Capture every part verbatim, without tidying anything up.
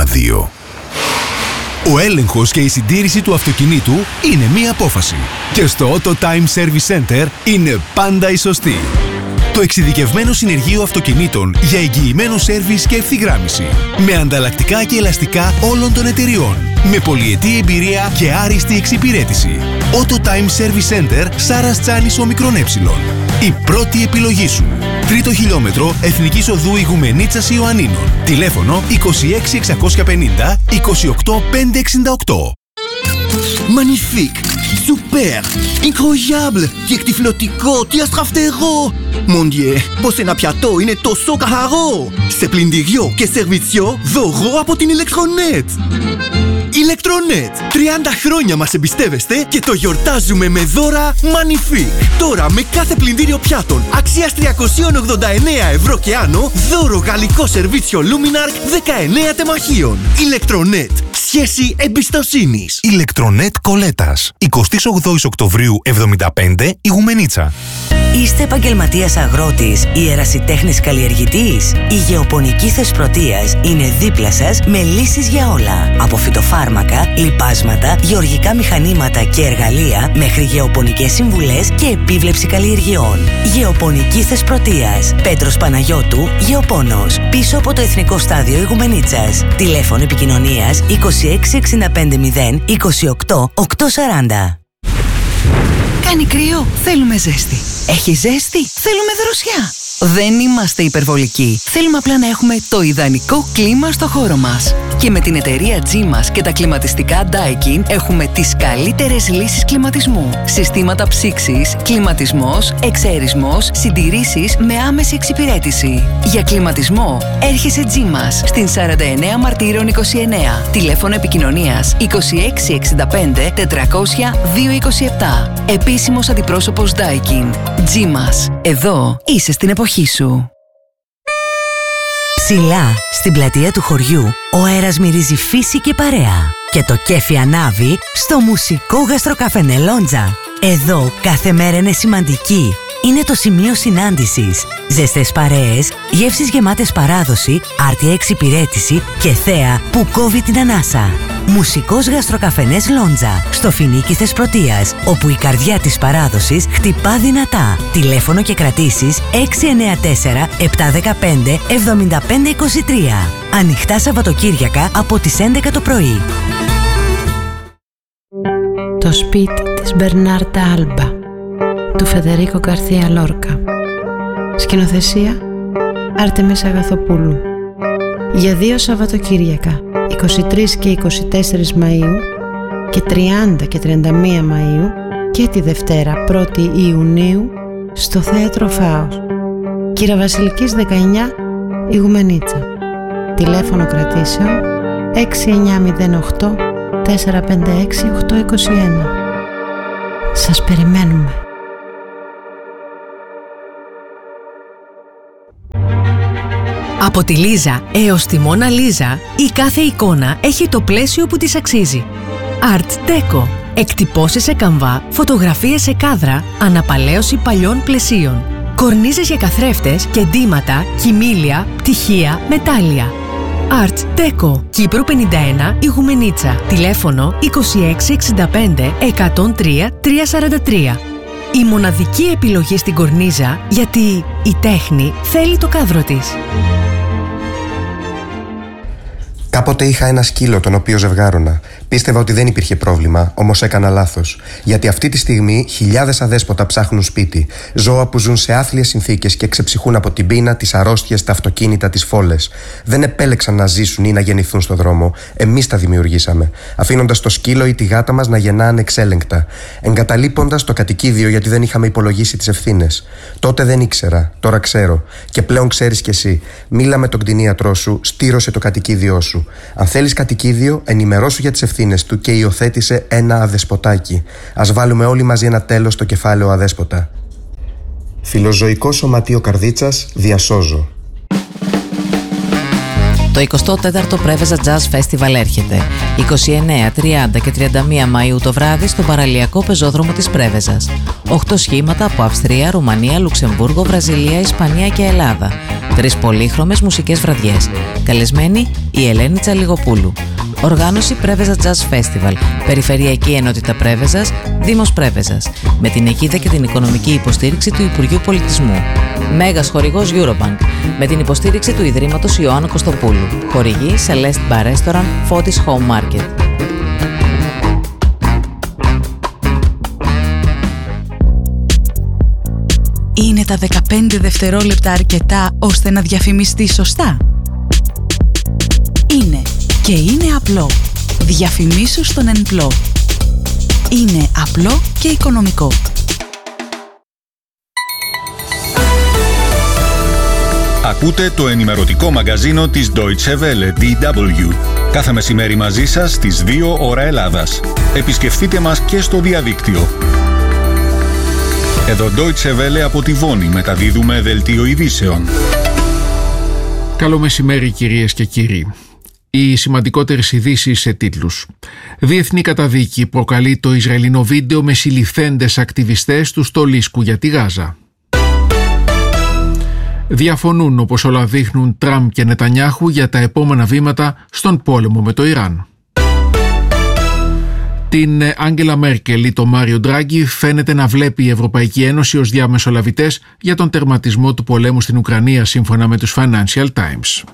κόμμα δύο. Ο έλεγχος και η συντήρηση του αυτοκινήτου είναι μία απόφαση. Και στο Auto Time Service Center είναι πάντα η σωστή. Το εξειδικευμένο συνεργείο αυτοκινήτων για εγγυημένο σέρβις και ευθυγράμμιση. Με ανταλλακτικά και ελαστικά όλων των εταιριών. Με πολυετή εμπειρία και άριστη εξυπηρέτηση. Auto Time Service Center Σάρας Τσάνης Ομικρόν Έψιλον. Η πρώτη επιλογή σου. Τρίτο χιλιόμετρο Εθνικής Οδού Ιγουμενίτσας Ιωαννίνων. Τηλέφωνο είκοσι έξι εξακόσια πενήντα είκοσι οκτώ πεντακόσια εξήντα οκτώ. Magnifique, super, incroyable, τι εκτυφλωτικό, τι αστραφτερό. Mon Dieu, πως ένα πιατό είναι τόσο καθαρό. Σε πλυντήριο και σερβιτσιό δώρο από την Electronet. Electronet, τριάντα χρόνια μας εμπιστεύεστε και το γιορτάζουμε με δώρα Magnifique. Τώρα με κάθε πλυντήριο πιάτων αξίας τριακόσια ογδόντα εννέα ευρώ και άνω, δώρο γαλλικό σερβίτσιο Luminark δεκαεννέα τεμαχίων. Electronet, σχέση εμπιστοσύνης. Electronet Κολέτας, εικοστή όγδοη Οκτωβρίου εβδομήντα πέντε, Ιγουμενίτσα. Είστε επαγγελματίας αγρότης ή ερασιτέχνης καλλιεργητής? Η Γεωπονική Θεσπρωτείας είναι δίπλα σας με λύσεις για όλα. Από φυτοφάρμακα, λιπάσματα, γεωργικά μηχανήματα και εργαλεία μέχρι γεωπονικές συμβουλές και επίβλεψη καλλιεργειών. Γεωπονική Θεσπρωτείας. Πέτρος Παναγιώτου, Γεωπόνος. Πίσω από το Εθνικό Στάδιο Ιγουμενίτσας. Τηλέφωνο επικοινωνίας είκοσι έξι εξήντα πέντε μηδέν είκοσι οκτώ οκτακόσια σαράντα. Κάνει κρύο, θέλουμε ζέστη. Έχει ζέστη, θέλουμε δροσιά. Δεν είμαστε υπερβολικοί. Θέλουμε απλά να έχουμε το ιδανικό κλίμα στο χώρο μας. Και με την εταιρεία G-Mas και τα κλιματιστικά Daikin έχουμε τις καλύτερες λύσεις κλιματισμού. Συστήματα ψήξης, κλιματισμός, εξαερισμός, συντηρήσεις με άμεση εξυπηρέτηση. Για κλιματισμό έρχεσαι G-Mas στην σαράντα εννέα Μαρτύρων είκοσι εννέα. Τηλέφωνο επικοινωνίας είκοσι έξι εξήντα πέντε τετρακόσια δύο είκοσι επτά. Επίσημος αντιπρόσωπος Daikin. G-Mas. Εδώ είσαι στην εποχή σου. Ψηλά, στην πλατεία του χωριού, ο αέρας μυρίζει φύση και παρέα. Και το κέφι ανάβει στο μουσικό γαστροκαφενέ Λόντζα. Εδώ κάθε μέρα είναι σημαντική. Είναι το σημείο συνάντησης. Ζεστές παρέες, γεύσεις γεμάτες παράδοση, άρτια εξυπηρέτηση και θέα που κόβει την ανάσα. Μουσικός γαστροκαφενές Λόντζα, στο Φοινίκι Θεσπρωτείας, όπου η καρδιά της παράδοσης χτυπά δυνατά. Τηλέφωνο και κρατήσεις έξι εννέα τέσσερα επτά ένα πέντε εβδομήντα πέντε είκοσι τρία. Ανοιχτά Σαββατοκύριακα από τις έντεκα το πρωί. Το σπίτι της Μπερνάρντα Άλμπα του Φεδερίκο Γκαρθία Λόρκα. Σκηνοθεσία Άρτεμις Αγαθοπούλου. Για δύο Σαββατοκύριακα, είκοσι τρεις και είκοσι τέσσερις Μαΐου και τριάντα και τριάντα μία Μαΐου και τη Δευτέρα πρώτη Ιουνίου στο Θέατρο Φάος, Κυραβασιλικής δεκαεννιά, Ιγουμενίτσα. Τηλέφωνο κρατήσεων έξι εννιά μηδέν οκτώ τέσσερα πέντε έξι οκτώ είκοσι ένα. Σας περιμένουμε. Από τη Λίζα έως τη Μόνα Λίζα, η κάθε εικόνα έχει το πλαίσιο που της αξίζει. Art Deco. Εκτυπώσεις σε καμβά, φωτογραφίες σε κάδρα, αναπαλαίωση παλιών πλαισίων. Κορνίζες για καθρέφτες και ντύματα, κοιμήλια, πτυχία, μετάλλια. Art Deco. Κύπρου πενήντα ένα, Ιγουμενίτσα. Τηλέφωνο είκοσι έξι εξήντα πέντε εκατόν τρία τριακόσια σαράντα τρία. Η μοναδική επιλογή στην κορνίζα, γιατί η τέχνη θέλει το κάδρο της. Κάποτε είχα ένα σκύλο τον οποίο ζευγάρωνα. Πίστευα ότι δεν υπήρχε πρόβλημα, όμως έκανα λάθος. Γιατί αυτή τη στιγμή χιλιάδες αδέσποτα ψάχνουν σπίτι. Ζώα που ζουν σε άθλιες συνθήκες και ξεψυχούν από την πείνα, τις αρρώστιες, τα αυτοκίνητα, τις φόλες. Δεν επέλεξαν να ζήσουν ή να γεννηθούν στον δρόμο. Εμείς τα δημιουργήσαμε. Αφήνοντας το σκύλο ή τη γάτα μας να γεννά ανεξέλεγκτα. Εγκαταλείποντας το κατοικίδιο γιατί δεν είχαμε υπολογίσει τις ευθύνες. Τότε δεν ήξερα, τώρα ξέρω. Και πλέον ξέρεις κι εσύ. Μίλα με τον κτηνίατρό σου, στήρωσε το κατοικίδιό σου. Αν θέλεις κατοικίδιο, ενημερώσου για τις ευθύνες του και υιοθέτησε ένα αδεσποτάκι. Ας βάλουμε όλοι μαζί ένα τέλος στο κεφάλαιο αδέσποτα. Φιλοζωικό Σωματείο Καρδίτσας, διασώζω. Το εικοστό τέταρτο Πρέβεζα Jazz Festival έρχεται. είκοσι εννέα, τριάντα και τριάντα μία Μαΐου το βράδυ στο παραλιακό πεζόδρομο της Πρέβεζας. Οχτώ σχήματα από Αυστρία, Ρουμανία, Λουξεμβούργο, Βραζιλία, Ισπανία και Ελλάδα. Τρεις πολύχρωμες μουσικές βραδιές. Καλεσμένη η Ελένη Τσαλιγοπούλου. Οργάνωση Πρέβεζα Jazz Festival. Περιφερειακή Ενότητα Πρέβεζας, Δήμος Πρέβεζας. Με την αιγίδα και την οικονομική υποστήριξη του Υπουργείου Πολιτισμού. Μέγας χορηγός Eurobank. Με την υποστήριξη του Ιδρύματος Ιωάννου Κωστοπούλου. Χορηγή Celeste Bar Restaurant, Fotis Home Market. Είναι τα δεκαπέντε δευτερόλεπτα αρκετά ώστε να διαφημιστεί σωστά? Είναι και είναι απλό. Διαφημίσου στον Ενπλό. Είναι απλό και οικονομικό. Ακούτε το ενημερωτικό μαγκαζίνο της Deutsche Welle, ντι ντάμπλιου. Κάθε μεσημέρι μαζί σας στις δύο ώρα Ελλάδας. Επισκεφτείτε μας και στο διαδίκτυο. Εδώ Deutsche Welle από τη Βόνη μεταδίδουμε δελτίο ειδήσεων. Καλό μεσημέρι κυρίες και κύριοι. Οι σημαντικότερες ειδήσεις σε τίτλους. Διεθνή καταδίκη προκαλεί το Ισραηλινό βίντεο με συλληφθέντες ακτιβιστές του Στολίσκου για τη Γάζα. Διαφωνούν, όπως όλα δείχνουν, Τραμπ και Νετανιάχου για τα επόμενα βήματα στον πόλεμο με το Ιράν. Την Άγγελα Μέρκελ ή τον Μάριο Ντράγκη φαίνεται να βλέπει η Ευρωπαϊκή Ένωση ως διαμεσολαβητές για τον τερματισμό του πολέμου στην Ουκρανία, σύμφωνα με τους Financial Times.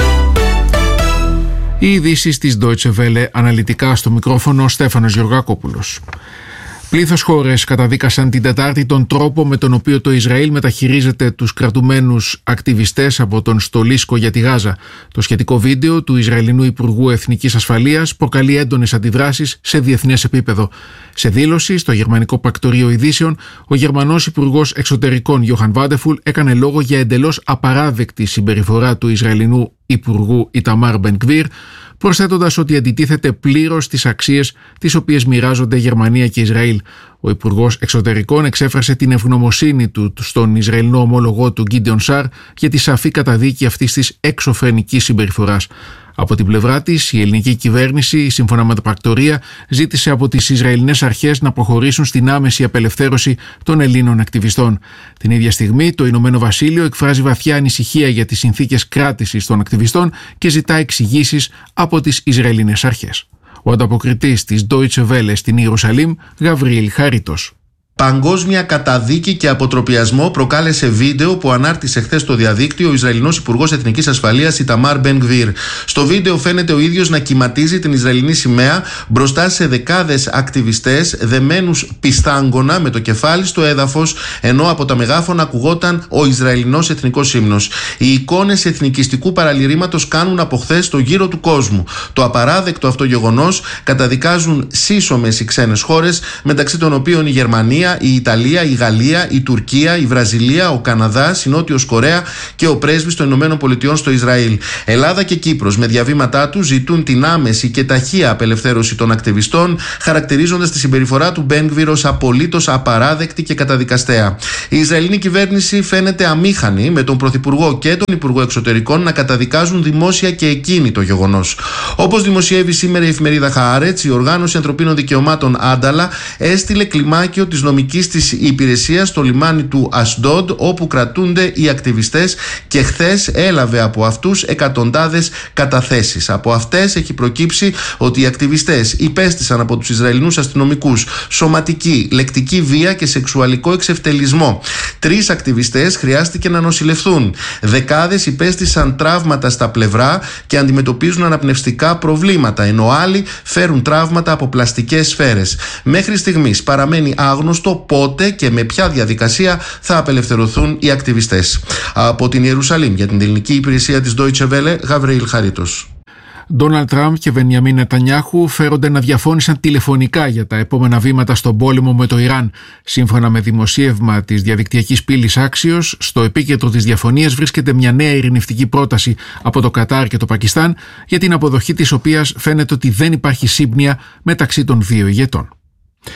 Οι ειδήσεις της Deutsche Welle, αναλυτικά στο μικρόφωνο ο Στέφανος Γεωργακόπουλος. Πλήθος χώρες καταδίκασαν την Τετάρτη τον τρόπο με τον οποίο το Ισραήλ μεταχειρίζεται τους κρατουμένους ακτιβιστές από τον Στολίσκο για τη Γάζα. Το σχετικό βίντεο του Ισραηλινού Υπουργού Εθνικής Ασφαλείας προκαλεί έντονες αντιδράσεις σε διεθνές επίπεδο. Σε δήλωση στο Γερμανικό Πρακτορείο Ειδήσεων, ο Γερμανός Υπουργός Εξωτερικών Γιόχαν Βάντεφουλ έκανε λόγο για εντελώς απαράδεκτη συμπεριφορά του Ισραηλινού Υπουργού Ιταμάρ Μπεν Γκβίρ, προσθέτοντας ότι αντιτίθεται πλήρως στις αξίες τις οποίες μοιράζονται Γερμανία και Ισραήλ. Ο Υπουργός Εξωτερικών εξέφρασε την ευγνωμοσύνη του στον Ισραηλινό ομόλογό του Γκίντεον Σαρ για τη σαφή καταδίκη αυτής της εξωφρενικής συμπεριφοράς. Από την πλευρά της, η ελληνική κυβέρνηση, σύμφωνα με τα πρακτορία, ζήτησε από τις Ισραηλινές αρχές να προχωρήσουν στην άμεση απελευθέρωση των Ελλήνων ακτιβιστών. Την ίδια στιγμή, το Ηνωμένο Βασίλειο εκφράζει βαθιά ανησυχία για τις συνθήκες κράτησης των ακτιβιστών και ζητά εξηγήσεις από τις Ισραηλινές αρχές. Ο ανταποκριτής της Deutsche Welle στην Ιερουσαλήμ, Γαβριήλ Χαρίτος. Παγκόσμια καταδίκη και αποτροπιασμό προκάλεσε βίντεο που ανάρτησε χθες στο διαδίκτυο ο Ισραηλινός Υπουργός Εθνικής Ασφαλείας Ιταμάρ Μπεν Γκβίρ. Στο βίντεο φαίνεται ο ίδιος να κυματίζει την Ισραηλινή σημαία μπροστά σε δεκάδες ακτιβιστές δεμένους πιστάγκωνα με το κεφάλι στο έδαφος, ενώ από τα μεγάφωνα ακουγόταν ο Ισραηλινός εθνικός ύμνος. Οι εικόνες εθνικιστικού παραλυρήματος κάνουν από χθες το γύρο του κόσμου. Το απαράδεκτο αυτό γεγονός καταδικάζουν σύσσωμες οι ξένες χώρες, μεταξύ των οποίων η Γερμανία, η Ιταλία, η Γαλλία, η Τουρκία, η Βραζιλία, ο Καναδάς, η Νότιος Κορέα και ο πρέσβης των Ηνωμένων Πολιτειών στο Ισραήλ. Ελλάδα και Κύπρος με διαβήματά τους ζητούν την άμεση και ταχεία απελευθέρωση των ακτιβιστών, χαρακτηρίζοντας τη συμπεριφορά του Μπεν Γκβίρ ως απολύτως απαράδεκτη και καταδικαστέα. Η Ισραηλινή κυβέρνηση φαίνεται αμήχανη, με τον Πρωθυπουργό και τον Υπουργό Εξωτερικών να καταδικάζουν δημόσια και εκείνη το γεγονός. Όπως δημοσιεύει σήμερα η εφημερίδα Χαάρετς, η Οργάνωση Ανθρωπίνων Δικαιωμάτων Άνταλα έστειλε κλιμάκιο της νομικής της υπηρεσίας στο λιμάνι του Ασντόντ, όπου κρατούνται οι ακτιβιστές, και χθες έλαβε από αυτούς εκατοντάδες καταθέσεις. Από αυτές έχει προκύψει ότι οι ακτιβιστές υπέστησαν από τους Ισραηλινούς αστυνομικούς σωματική, λεκτική βία και σεξουαλικό εξευτελισμό. Τρεις ακτιβιστές χρειάστηκε να νοσηλευθούν. Δεκάδες υπέστησαν τραύματα στα πλευρά και αντιμετωπίζουν αναπνευστικά προβλήματα, ενώ άλλοι φέρουν τραύματα από πλαστικές σφαίρες. Μέχρι στιγμής παραμένει άγνωστο στο πότε και με ποια διαδικασία θα απελευθερωθούν οι ακτιβιστές. Από την Ιερουσαλήμ για την ελληνική υπηρεσία της Deutsche Welle, Γαβριήλ Χαρίτος. Ντόναλντ Τραμπ και Μπενιαμίν Νετανιάχου φέρονται να διαφώνησαν τηλεφωνικά για τα επόμενα βήματα στον πόλεμο με το Ιράν. Σύμφωνα με δημοσίευμα της διαδικτυακής πύλης Axios, στο επίκεντρο της διαφωνίας βρίσκεται μια νέα ειρηνευτική πρόταση από το Κατάρ και το Πακιστάν, για την αποδοχή της οποίας φαίνεται ότι δεν υπάρχει σύμπνοια μεταξύ των δύο ηγετών.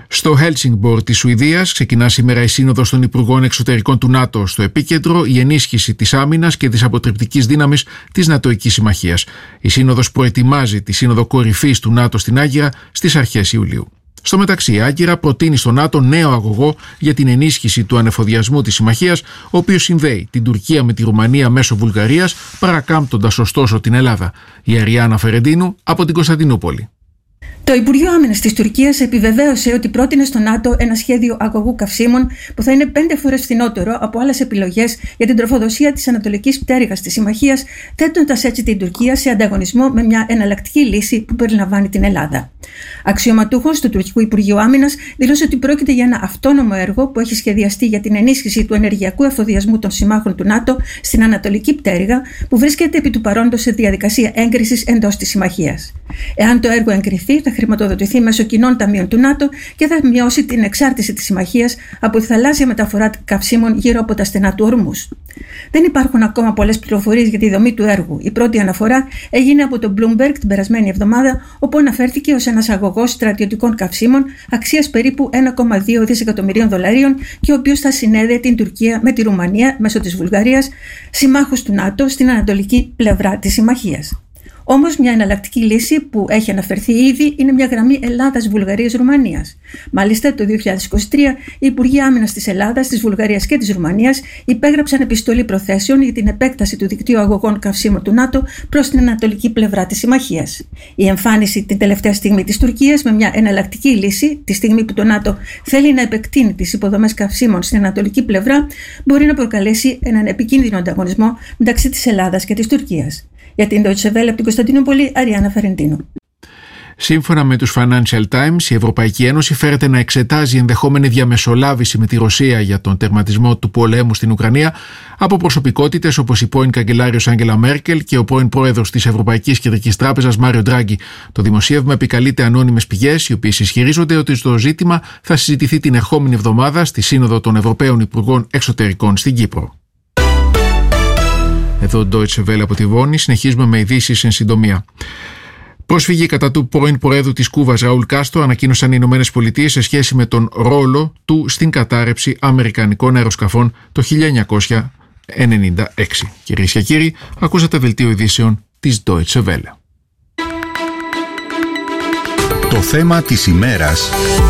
Στο Helsingborg της Σουηδίας ξεκινά σήμερα η Σύνοδος των Υπουργών Εξωτερικών του ΝΑΤΟ. Στο επίκεντρο η ενίσχυση της άμυνας και της αποτρεπτικής δύναμης της Νατοικής Συμμαχίας. Η Σύνοδος προετοιμάζει τη Σύνοδο Κορυφής του ΝΑΤΟ στην Άγκυρα στις αρχές Ιουλίου. Στο μεταξύ, η Άγκυρα προτείνει στο ΝΑΤΟ νέο αγωγό για την ενίσχυση του ανεφοδιασμού της συμμαχίας, ο οποίος συνδέει την Τουρκία με τη Ρουμανία μέσω Βουλγαρίας, παρακάμπτοντας ωστόσο την Ελλάδα. Η Αριάννα Φερεντίνου από την Κωνσταντινούπολη. Το Υπουργείο Άμυνας της Τουρκίας επιβεβαίωσε ότι πρότεινε στο ΝΑΤΟ ένα σχέδιο αγωγού καυσίμων που θα είναι πέντε φορές φθηνότερο από άλλες επιλογές για την τροφοδοσία της ανατολικής πτέρυγας της συμμαχίας, θέτοντας έτσι την Τουρκία σε ανταγωνισμό με μια εναλλακτική λύση που περιλαμβάνει την Ελλάδα. Αξιωματούχος του Τουρκικού Υπουργείου Άμυνας δήλωσε ότι πρόκειται για ένα αυτόνομο έργο που έχει σχεδιαστεί για την ενίσχυση του ενεργειακού εφοδιασμού των συμμάχων του ΝΑΤΟ στην ανατολική πτέρυγα, που βρίσκεται επί του παρόντος σε διαδικασία έγκρισης εντός της συμμαχίας. Εάν το έργο εγκριθεί, θα χρηματοδοτηθεί μέσω κοινών ταμείων του ΝΑΤΟ και θα μειώσει την εξάρτηση της συμμαχίας από τη θαλάσσια μεταφορά καυσίμων γύρω από τα στενά του Ορμούς. Δεν υπάρχουν ακόμα πολλές πληροφορίες για τη δομή του έργου. Η πρώτη αναφορά έγινε από το Bloomberg την περασμένη εβδομάδα, όπου αναφέρθηκε ως ένας αγωγός στρατιωτικών καυσίμων αξίας περίπου ένα κόμμα δύο δισεκατομμυρίων δολαρίων και ο οποίος θα συνέδεε την Τουρκία με τη Ρουμανία μέσω της Βουλγαρίας, συμμάχους του ΝΑΤΟ στην ανατολική πλευρά της συμμαχίας. Όμως, μια εναλλακτική λύση που έχει αναφερθεί ήδη είναι μια γραμμή Ελλάδας-Βουλγαρίας-Ρουμανίας. Μάλιστα, το δύο χιλιάδες είκοσι τρία οι Υπουργοί Άμυνας της Ελλάδας, της Βουλγαρίας και της Ρουμανίας υπέγραψαν επιστολή προθέσεων για την επέκταση του δικτύου αγωγών καυσίμων του ΝΑΤΟ προς την ανατολική πλευρά της συμμαχίας. Η εμφάνιση την τελευταία στιγμή της Τουρκίας με μια εναλλακτική λύση, τη στιγμή που το ΝΑΤΟ θέλει να επεκτείνει τις υποδομές καυσίμων στην ανατολική πλευρά, μπορεί να προκαλέσει έναν επικίνδυνο ανταγωνισμό μεταξύ της Ελλάδας και της Τουρκίας. Για την Deutsche Welle από την Κωνσταντινούπολη, Αριάννα Φερεντίνου. Σύμφωνα με τους Financial Times, η Ευρωπαϊκή Ένωση φέρεται να εξετάζει ενδεχόμενη διαμεσολάβηση με τη Ρωσία για τον τερματισμό του πολέμου στην Ουκρανία από προσωπικότητες όπως η πρώην καγκελάριος Άγγελα Μέρκελ και ο πρώην πρόεδρος της Ευρωπαϊκής Κεντρικής Τράπεζας Μάριο Ντράγκη. Το δημοσίευμα επικαλείται ανώνυμες πηγές, οι οποίες ισχυρίζονται ότι το ζήτημα θα συζητηθεί την ερχόμενη εβδομάδα στη Σύνοδο των Ευρωπαίων Υπουργών Εξωτερικών στην Κύπρο. Εδώ Deutsche Welle από τη Βόνη, συνεχίζουμε με ειδήσεις εν συντομία. Πρόσφυγοι κατά του πρώην Προέδρου της Κούβας Ραούλ Κάστρο ανακοίνωσαν οι Ηνωμένες Πολιτείες σε σχέση με τον ρόλο του στην κατάρρευση αμερικανικών αεροσκαφών το χίλια εννιακόσια ενενήντα έξι. Κυρίες και κύριοι, ακούσατε δελτίο ειδήσεων της Deutsche Welle. Το θέμα της ημέρας.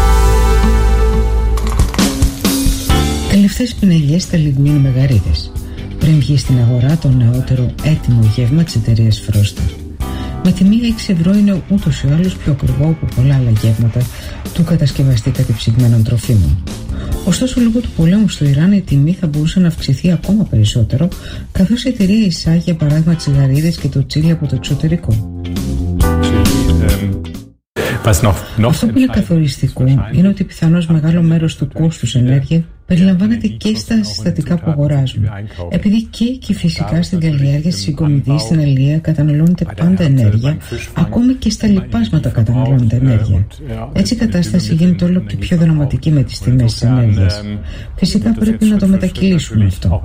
Τελευταίες πινελιές στα λιγμίνι Μεγαρίδες. Πριν βγει στην αγορά το νεότερο έτοιμο γεύμα της εταιρείας Φρόστα. Με τιμή έξι ευρώ είναι ούτως ή άλλως πιο ακριβό από πολλά άλλα γεύματα του κατασκευαστή κατεψυγμένων τροφίμων. Ωστόσο, λόγω του πολέμου στο Ιράν, η τιμή θα μπορούσε να αυξηθεί ακόμα περισσότερο, καθώς η εταιρεία εισάγει για παράδειγμα τσιγαρίδες και το τσίλι από το εξωτερικό. Αυτό που είναι καθοριστικό είναι ότι πιθανώς μεγάλο μέρος του κόστους ενέργεια περιλαμβάνεται και στα συστατικά που αγοράζουν. Επειδή και εκεί φυσικά στην καλλιέργεια, στη συγκομιδή, στην αλεία καταναλώνεται πάντα ενέργεια, ακόμη και στα λιπάσματα καταναλώνεται ενέργεια. Έτσι η κατάσταση γίνεται όλο και πιο δραματική με τις τιμές της ενέργειας. Φυσικά πρέπει να το μετακυλήσουμε αυτό.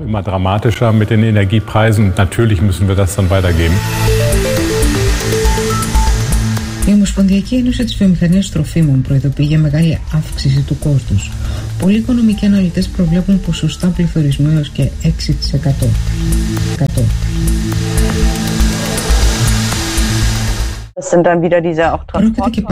Η Ομοσπονδιακή Ένωση της Βιομηχανίας Τροφίμων προειδοποιεί για μεγάλη αύξηση του κόστους. Πολλοί οικονομικοί αναλυτές προβλέπουν ποσοστά πληθωρισμού έως και έξι τοις εκατό. Πρόκειται και